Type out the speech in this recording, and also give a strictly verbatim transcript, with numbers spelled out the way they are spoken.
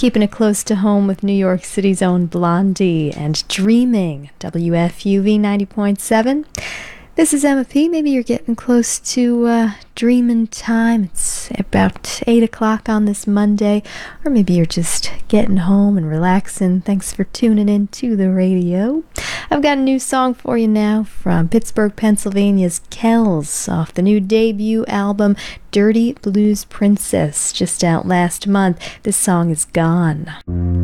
Keeping it close to home with New York City's own Blondie and Dreaming, W F U V ninety point seven. This is Emma P. Maybe you're getting close to uh, dreaming time. It's about eight o'clock on this Monday, or maybe you're just getting home and relaxing. Thanks for tuning in to the radio. I've got a new song for you now from Pittsburgh, Pennsylvania's Kells off the new debut album Dirty Blues Princess, just out last month. This song is Gone.